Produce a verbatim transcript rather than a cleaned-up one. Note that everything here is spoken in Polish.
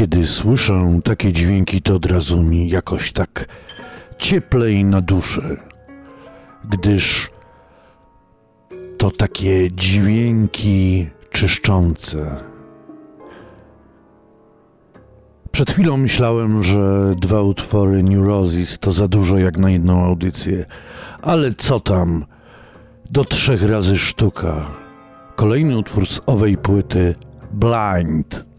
Kiedy słyszę takie dźwięki, to od razu mi jakoś tak cieplej na duszy, gdyż to takie dźwięki czyszczące. Przed chwilą myślałem, że dwa utwory Neurosis to za dużo jak na jedną audycję, ale co tam, do trzech razy sztuka. Kolejny utwór z owej płyty, Blind.